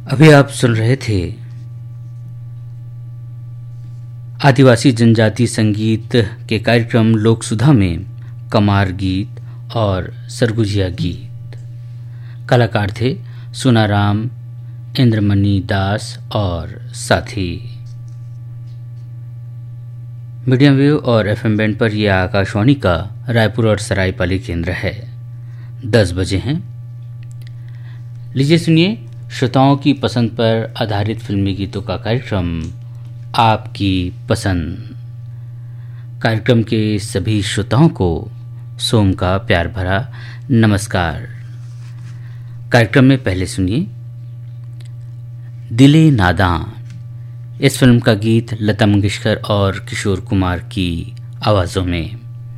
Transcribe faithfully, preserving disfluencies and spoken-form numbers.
अभी आप सुन रहे थे आदिवासी जनजाति संगीत के कार्यक्रम लोक सुधा में कमार गीत और सरगुजिया गीत। कलाकार थे सुनाराम, इंद्रमणि दास और साथी। मीडियम वेव और एफएम बैंड पर यह आकाशवाणी का रायपुर और सरायपाली केंद्र है। दस बजे हैं। लीजिए सुनिए श्रोताओं की पसंद पर आधारित फिल्मी गीतों का कार्यक्रम आपकी पसंद। कार्यक्रम के सभी श्रोताओं को सोम का प्यार भरा नमस्कार। कार्यक्रम में पहले सुनिए दिले नादान। इस फिल्म का गीत लता मंगेशकर और किशोर कुमार की आवाज़ों में।